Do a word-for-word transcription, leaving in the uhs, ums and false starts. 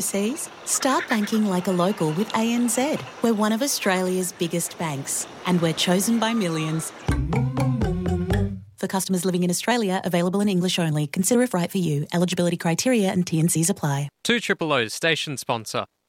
overseas? Start banking like a local with A N Z. We're one of Australia's biggest banks, and we're chosen by millions. For customers living in Australia, available in English only. Consider if right for you. Eligibility criteria and T and Cs apply. two Triple O's station sponsor.